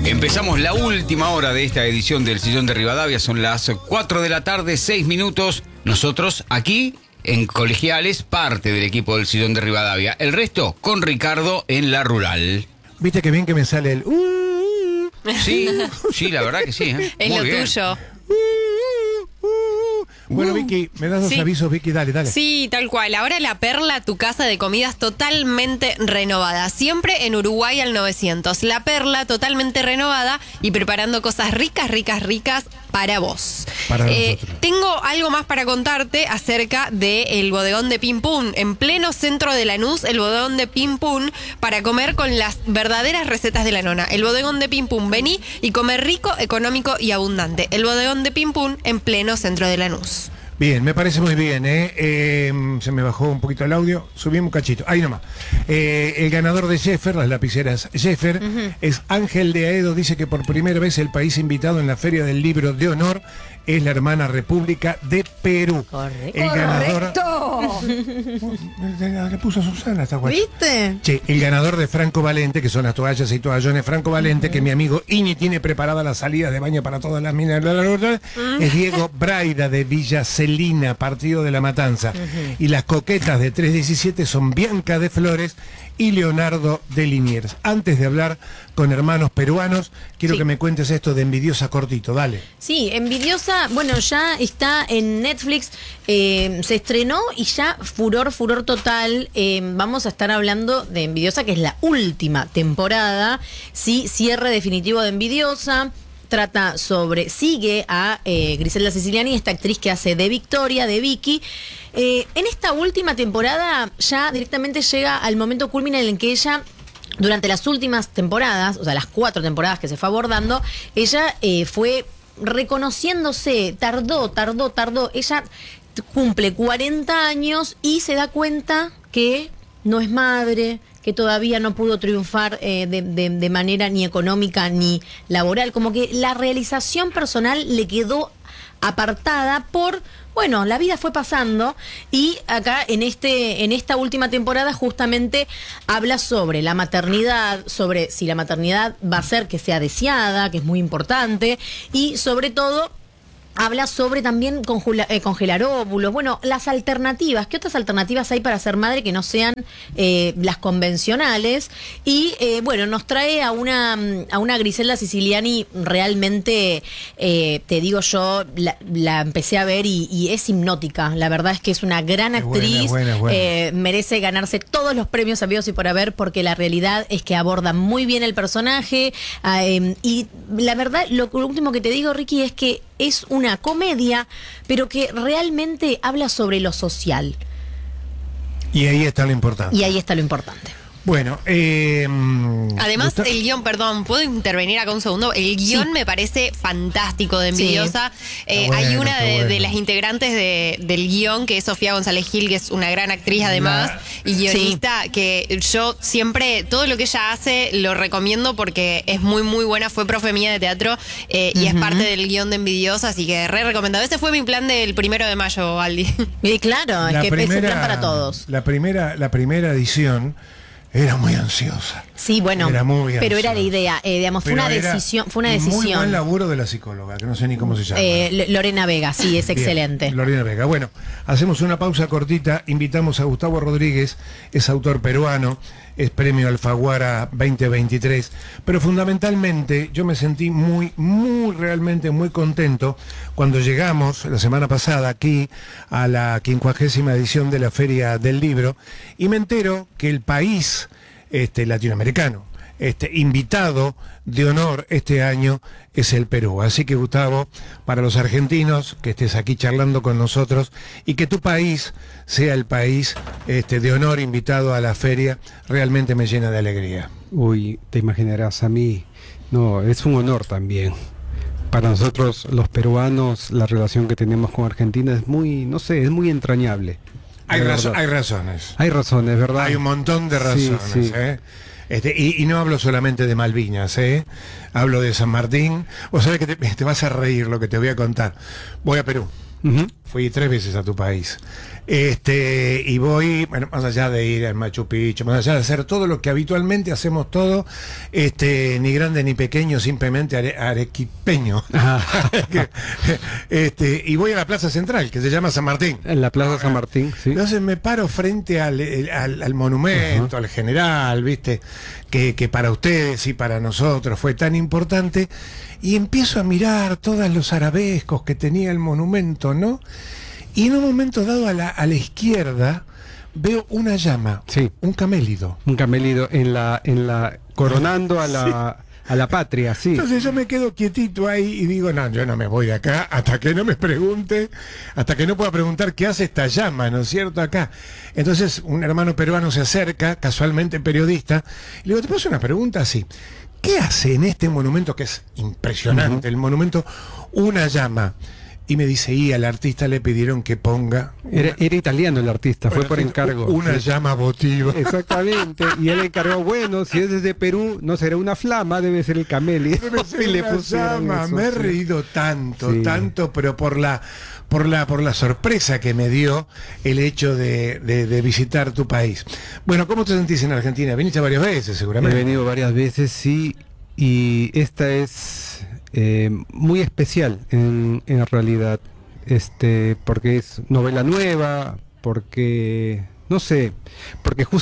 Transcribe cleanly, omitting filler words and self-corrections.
Empezamos la última hora de esta edición del Sillón de Rivadavia. Son las 4 de la tarde, 6 minutos. Nosotros aquí en Colegiales, parte del equipo del Sillón de Rivadavia. El resto con Ricardo en la rural. Viste que bien que me sale el... Sí, sí, la verdad que sí. Es muy lo bien. tuyo. Bueno, Vicky, me das dos avisos, Vicky, dale. Sí, tal cual. Ahora La Perla, tu casa de comidas totalmente renovada. Siempre en Uruguay al 900. La Perla totalmente renovada y preparando cosas ricas para vos. Para nosotros. Tengo algo más para contarte acerca del bodegón de Pim Pum. En pleno centro de Lanús, el bodegón de Pim Pum para comer con las verdaderas recetas de la nona. El bodegón de Pim Pum, vení y comer rico, económico y abundante. El bodegón de Pim Pum en pleno centro de Lanús. Bien, me parece muy bien, se me bajó un poquito el audio, subimos un cachito, ahí nomás. El ganador de Jeffer, las lapiceras Jeffer, es Ángel de Aedo, dice que por primera vez el país invitado en la Feria del Libro de Honor es la hermana República de Perú. Correcto. El ganador... Le puso Susana esta guacha. ¿Viste? Che, el ganador de Franco Valente, que son las toallas y toallones Franco Valente, que mi amigo Ini tiene preparada la salida de baño para todas las minas, es Diego Braida de Villa Celina, partido de La Matanza. Y las coquetas de 317 son Bianca de Flores y Leonardo de Liniers. Antes de hablar con hermanos peruanos, quiero que me cuentes esto de Envidiosa cortito, dale. Sí, Envidiosa, bueno, ya está en Netflix, se estrenó y ya furor total. Vamos a estar hablando de Envidiosa, que es la última temporada, sí, cierre definitivo de Envidiosa. Sigue a Griselda Siciliani, esta actriz que hace de Victoria, de Vicky. En esta última temporada ya directamente llega al momento culminante en el que ella, durante las últimas temporadas, o sea, las 4 temporadas que se fue abordando, ella fue reconociéndose, tardó. Ella cumple 40 años y se da cuenta que no es madre, que todavía no pudo triunfar de manera ni económica ni laboral, como que la realización personal le quedó apartada por, bueno, la vida fue pasando. Y acá en esta última temporada justamente habla sobre la maternidad, sobre si la maternidad va a ser que sea deseada, que es muy importante, y sobre todo habla sobre también congelar óvulos, bueno, las alternativas. ¿Qué otras alternativas hay para ser madre que no sean las convencionales? Y bueno, nos trae a una Griselda Siciliani realmente, te digo yo, la empecé a ver y es hipnótica. La verdad es que es una gran actriz, buena. merece ganarse todos los premios habidos y por haber, porque la realidad es que aborda muy bien el personaje. Y la verdad, lo último que te digo, Ricky, es que es una comedia, pero que realmente habla sobre lo social. Y ahí está lo importante. Bueno, además el guión, perdón, ¿puedo intervenir acá un segundo? El guión me parece fantástico de Envidiosa. Hay una de las integrantes del guión, que es Sofía González Gil, que es una gran actriz además y guionista, que yo siempre, todo lo que ella hace lo recomiendo porque es muy buena. Fue profe mía de teatro y es parte del guión de Envidiosa, así que re recomendado. Ese fue mi plan del 1 de mayo, Aldi. Y claro, es que es un plan para todos. La primera edición era muy ansiosa. Sí, bueno, era muy pero ansiosa. era la idea, digamos, fue una decisión. Muy buen laburo de la psicóloga, que no sé ni cómo se llama. Lorena Vega, sí, es excelente. Bien, Lorena Vega. Bueno, hacemos una pausa cortita, invitamos a Gustavo Rodríguez, es autor peruano, es premio Alfaguara 2023, pero fundamentalmente yo me sentí realmente muy contento cuando llegamos la semana pasada aquí a la 50ª edición de la Feria del Libro y me entero que el país latinoamericano, invitado de honor este año es el Perú. Así que, Gustavo, para los argentinos, que estés aquí charlando con nosotros y que tu país sea el país de honor invitado a la feria, realmente me llena de alegría. Uy, te imaginarás, a mí, no, es un honor también. Para nosotros, los peruanos, la relación que tenemos con Argentina es muy, no sé, es muy entrañable. Hay razones. Hay razones, ¿verdad? Hay un montón de razones, sí. Y no hablo solamente de Malvinas, hablo de San Martín. Vos sabés que te vas a reír lo que te voy a contar. Voy a Perú. fui 3 veces a tu país. Y voy, bueno, más allá de ir al Machu Picchu, más allá de hacer todo lo que habitualmente hacemos todo, ni grande ni pequeño, simplemente arequipeño. Y voy a la Plaza Central, que se llama San Martín. En la Plaza San Martín, sí. Entonces me paro frente al monumento, al general, ¿viste? Que para ustedes y para nosotros fue tan importante, y empiezo a mirar todos los arabescos que tenía el monumento, ¿no? Y en un momento dado a la izquierda veo una llama, sí, un camélido. Un camélido coronando a la patria, sí. Entonces yo me quedo quietito ahí y digo, no, yo no me voy de acá hasta que no me pregunte, hasta que no pueda preguntar qué hace esta llama, ¿no es cierto? Acá. Entonces un hermano peruano se acerca, casualmente periodista, y le digo, ¿te puedo hacer una pregunta así? ¿Qué hace en este monumento, que es impresionante, el monumento, una llama? Y me dice, y al artista le pidieron que ponga... Era italiano el artista, fue por encargo. Una llama votiva. Exactamente, y él encargó, bueno, si es desde Perú, no será una flama, debe ser el camelio. Debe ser y le una pusieron llama. eso, Me he sí. reído tanto, pero por la sorpresa que me dio el hecho de visitar tu país. Bueno, ¿cómo te sentís en Argentina? Viniste varias veces, He seguramente. venido varias veces, sí, y esta es muy especial en realidad, porque es novela nueva, porque, no sé, porque